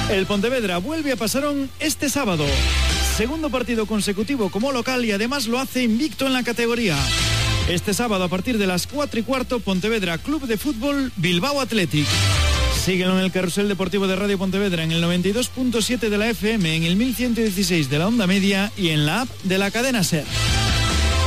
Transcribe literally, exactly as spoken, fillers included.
El Pontevedra vuelve a Pasarón este sábado. Segundo partido consecutivo como local y además lo hace invicto en la categoría. Este sábado a partir de las cuatro y cuarto, Pontevedra Club de Fútbol Bilbao Athletic. Síguelo en el carrusel deportivo de Radio Pontevedra en el noventa y dos punto siete de la F M, en el mil ciento dieciséis de la onda media y en la app de la cadena SER.